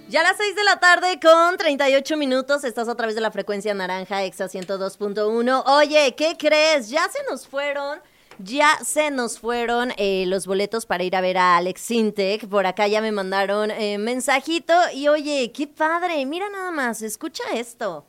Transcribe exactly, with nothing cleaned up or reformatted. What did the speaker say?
Ya a las seis de la tarde con treinta y ocho minutos, estás a través de la frecuencia naranja, Exa ciento dos punto uno. Oye, ¿qué crees? Ya se nos fueron, ya se nos fueron eh, los boletos para ir a ver a Alex Sintek. Por acá ya me mandaron eh, mensajito y oye, qué padre, mira nada más, escucha esto.